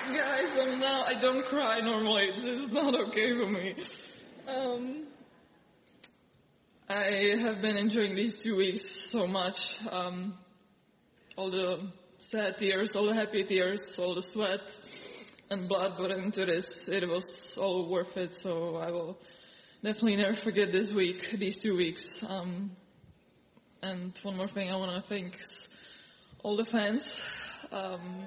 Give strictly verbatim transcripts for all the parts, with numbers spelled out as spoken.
Guys, I'm now, I don't cry normally. This is not okay for me. Um, I have been enjoying these two weeks so much. Um, all the sad tears, all the happy tears, all the sweat and blood put into this. It was all worth it, so I will definitely never forget this week, these two weeks. Um, and one more thing, I want to thank all the fans. Um,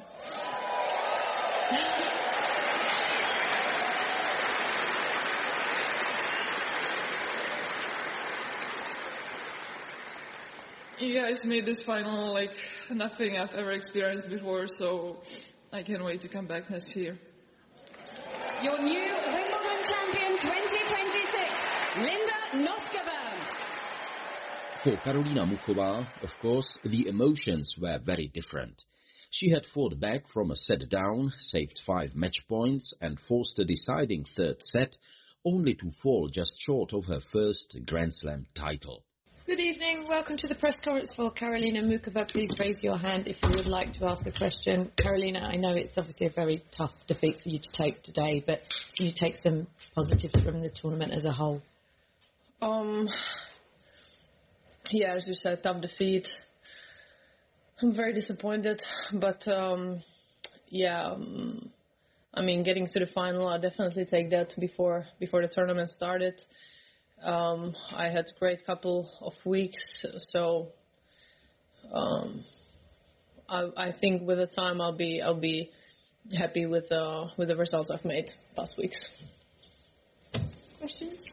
You guys made this final like nothing I've ever experienced before, so I can't wait to come back next year. Your new Wimbledon champion twenty twenty-six, Linda Noskova. For Karolina Muchova, of course, the emotions were very different. She had fought back from a set down, saved five match points and forced a deciding third set, only to fall just short of her first Grand Slam title. Good evening. Welcome to the press conference for Karolina Muchova. Please raise your hand if you would like to ask a question. Karolina, I know it's obviously a very tough defeat for you to take today, but can you take some positives from the tournament as a whole? Um, yeah, as you said, tough defeat. I'm very disappointed, but um, yeah, um, I mean, getting to the final, I'll definitely take that before before the tournament started. Um, I had a great couple of weeks, so um, I, I think with the time I'll be I'll be happy with uh, with the results I've made past weeks. Questions?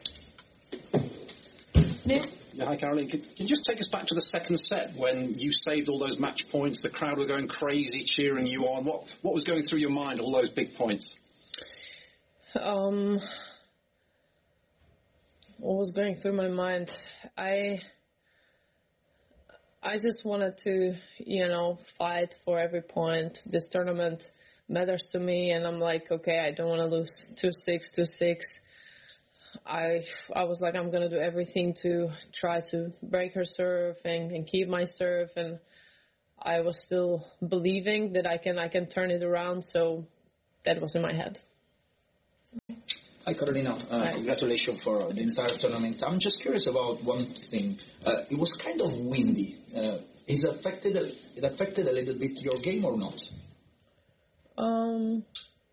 Neil? Yeah, hi, Caroline. Can, can you just take us back to the second set when you saved all those match points? The crowd were going crazy, cheering you on. What what was going through your mind? All those big points. Um. What was going through my mind? I I just wanted to, you know, fight for every point. This tournament matters to me, and I'm like, okay, I don't want to lose two six, two six. I I was like, I'm gonna do everything to try to break her serve and, and keep my serve, and I was still believing that I can I can turn it around. So that was in my head. Hi, Karolina. Uh, Hi. Congratulations for the entire tournament. I'm just curious about one thing. Uh, it was kind of windy. Uh, is it affected? A, it affected a little bit your game or not? Um,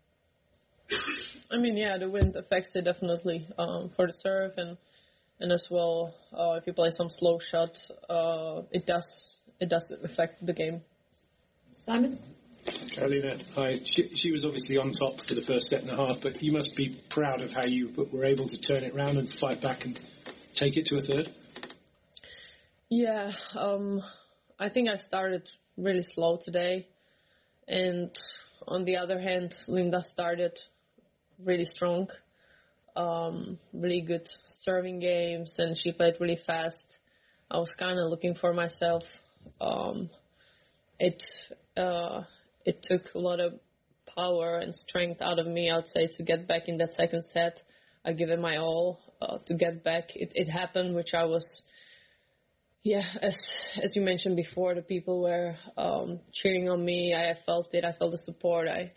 I mean, yeah, the wind affects it definitely um, for the serve, and and as well, uh, if you play some slow shot, uh, it does it does affect the game. Simon? Karolina, hi. She, she was obviously on top for the first set and a half, but you must be proud of how you were able to turn it around and fight back and take it to a third. Yeah, um, I think I started really slow today, and on the other hand, Linda started really strong, um, really good serving games, and she played really fast. I was kind of looking for myself. Um, it uh, it took a lot of power and strength out of me, I'd say, to get back in that second set. I gave it my all uh, to get back. It, it happened, which I was, yeah, as as you mentioned before, the people were um, cheering on me. I felt it. I felt the support. I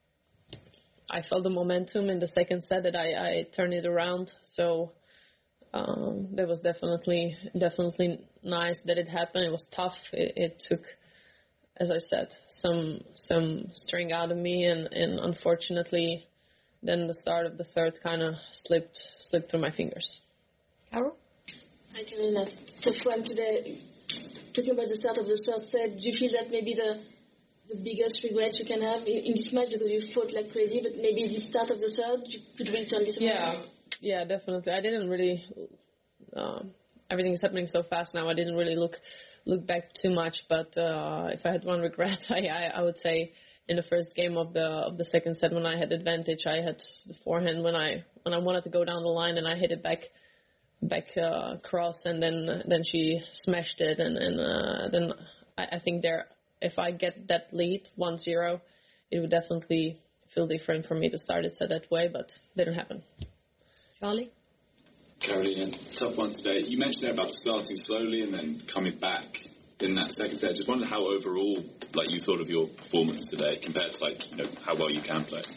I felt the momentum in the second set that I, I turned it around. So um, that was definitely definitely nice that it happened. It was tough. It, it took, as I said, some some string out of me, and, and unfortunately, then the start of the third kind of slipped slipped through my fingers. Carol? Hi, Karolina. Tough one today. Talking about the start of the third set, do you feel that maybe the the biggest regret you can have in, in this match, because you fought like crazy, but maybe the start of the third, you could really turn this around? Yeah, yeah, definitely. I didn't really. Um, everything is happening so fast now. I didn't really look look back too much. But uh, if I had one regret, I, I I would say in the first game of the of the second set, when I had advantage, I had the forehand when I when I wanted to go down the line, and I hit it back. back uh, cross, and then then she smashed it, and, and uh, then I, I think there, if I get that lead one zero, it would definitely feel different for me to start it set that way, but didn't happen. Charlie? Karolina, tough one today. You mentioned there about starting slowly and then coming back. in that second set. I just wondered how overall, like, you thought of your performance today compared to, like, you know, how well you can play.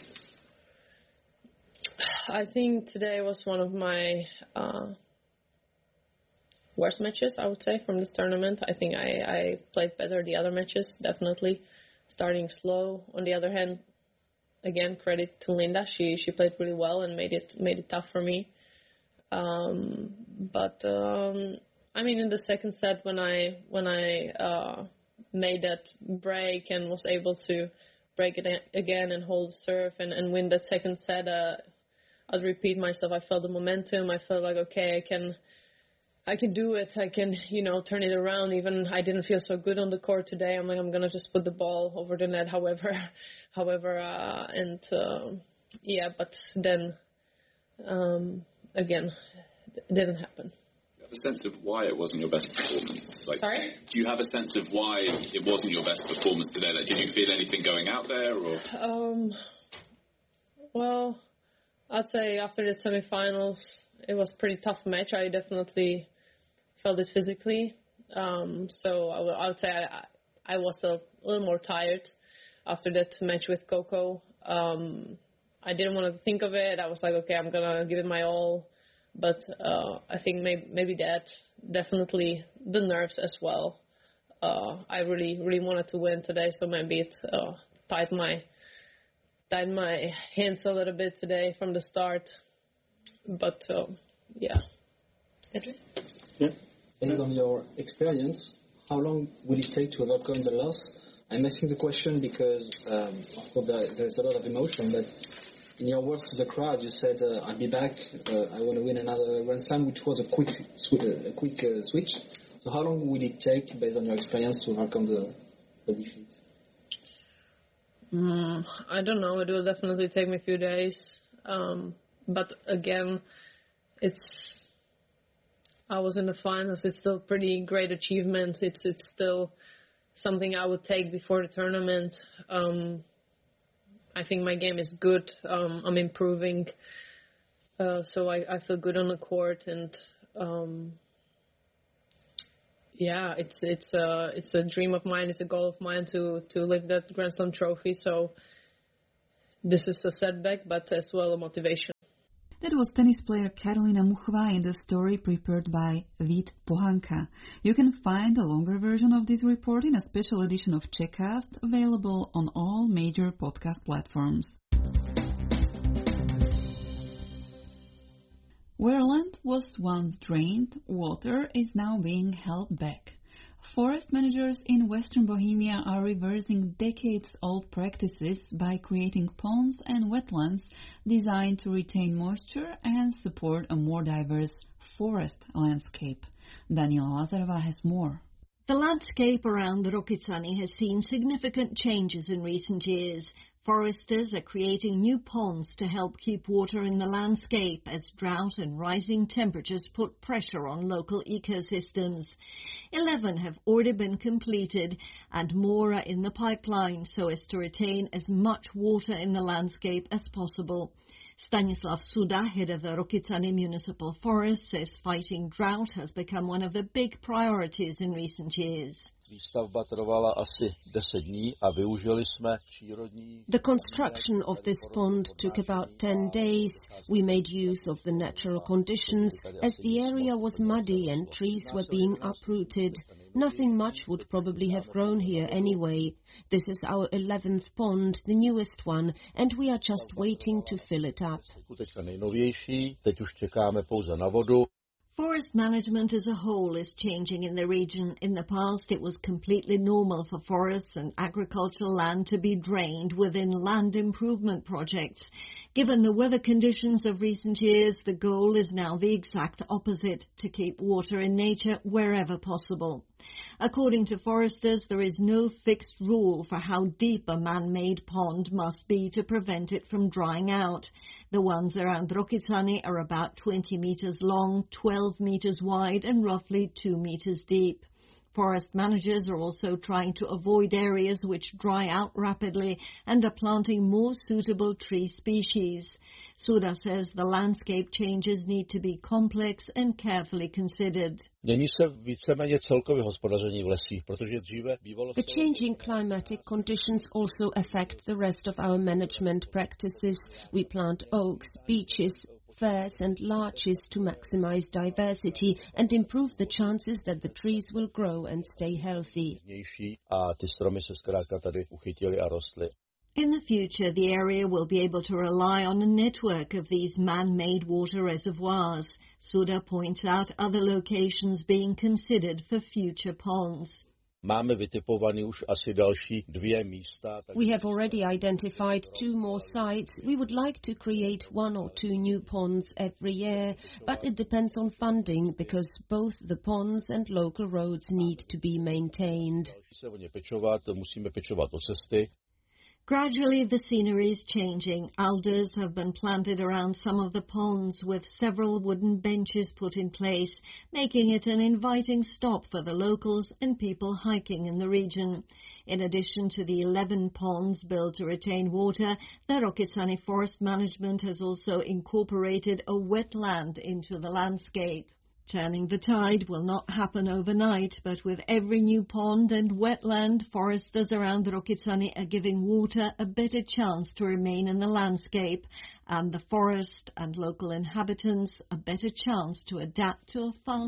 I think today was one of my uh, worst matches, I would say, from this tournament. I think I, I played better the other matches, definitely. Starting slow. On the other hand, again, credit to Linda. She she played really well and made it made it tough for me. Um, but um, I mean, in the second set, when I when I uh, made that break and was able to break it again and hold serve and, and win that second set, uh, I'd repeat myself. I felt the momentum. I felt like, okay, I can, I can do it. I can, you know, turn it around. Even I didn't feel so good on the court today. I'm like, I'm gonna just put the ball over the net. However, however, uh, and uh, yeah, but then um, again, it didn't happen. Do you have a sense of why it wasn't your best performance? Like, Sorry? Do you have a sense of why it wasn't your best performance today? Like, did you feel anything going out there, or? Um. Well, I'd say after the semifinals, it was a pretty tough match. I definitely felt it physically. Um, so I, w- I would say I, I was a little more tired after that match with Coco. Um, I didn't want to think of it. I was like, okay, I'm going to give it my all. But uh, I think maybe, maybe that, definitely the nerves as well. Uh, I really, really wanted to win today, so maybe it uh, tied my tied my hands a little bit today from the start. But, uh, yeah. Cedric? Yeah. Based on your experience, how long will it take to overcome the loss? I'm asking the question because, um, of course, there, there's a lot of emotion, but in your words to the crowd, you said, uh, I'll be back, uh, I want to win another Grand Slam, which was a quick, sw- a quick uh, switch. So how long will it take, based on your experience, to overcome the, the defeat? Mm, I don't know. It will definitely take me a few days. Um, but again, it's I was in the finals. It's still a pretty great achievement. It's it's still something I would take before the tournament. Um, I think my game is good. Um, I'm improving. Uh, so I, I feel good on the court, and um, yeah, it's it's a it's a dream of mine. It's a goal of mine to to lift that Grand Slam trophy. So this is a setback, but as well a motivation. That was tennis player Karolina Muchová in the story prepared by Vít Pohanka. You can find a longer version of this report in a special edition of Czechcast, available on all major podcast platforms. Where land was once drained, water is now being held back. Forest managers in Western Bohemia are reversing decades-old practices by creating ponds and wetlands designed to retain moisture and support a more diverse forest landscape. Daniela Lazarova has more. The landscape around Rokycany has seen significant changes in recent years. Foresters are creating new ponds to help keep water in the landscape as drought and rising temperatures put pressure on local ecosystems. Eleven have already been completed and more are in the pipeline so as to retain as much water in the landscape as possible. Stanislav Suda, head of the Rokycany Municipal Forest, says fighting drought has become one of the big priorities in recent years. The construction of this pond took about ten days. We made use of the natural conditions as the area was muddy and trees were being uprooted. Nothing much would probably have grown here anyway. This is our eleventh pond, the newest one, and we are just waiting to fill it up. Forest management as a whole is changing in the region. In the past, it was completely normal for forests and agricultural land to be drained within land improvement projects. Given the weather conditions of recent years, the goal is now the exact opposite, to keep water in nature wherever possible. According to foresters, there is no fixed rule for how deep a man-made pond must be to prevent it from drying out. The ones around Rokycany are about twenty meters long, twelve meters wide and roughly two meters deep. Forest managers are also trying to avoid areas which dry out rapidly and are planting more suitable tree species. Suda says the landscape changes need to be complex and carefully considered. The changing climatic conditions also affect the rest of our management practices. We plant oaks, beeches, firs and larches to maximize diversity and improve the chances that the trees will grow and stay healthy. In the future, the area will be able to rely on a network of these man-made water reservoirs. Suda points out other locations being considered for future ponds. We have already identified two more sites. We would like to create one or two new ponds every year, but it depends on funding because both the ponds and local roads need to be maintained. Gradually, the scenery is changing. Alders have been planted around some of the ponds with several wooden benches put in place, making it an inviting stop for the locals and people hiking in the region. In addition to the eleven ponds built to retain water, the Rokycany Forest Management has also incorporated a wetland into the landscape. Turning the tide will not happen overnight, but with every new pond and wetland, foresters around Rokycany are giving water a better chance to remain in the landscape, and the forest and local inhabitants a better chance to adapt to a fast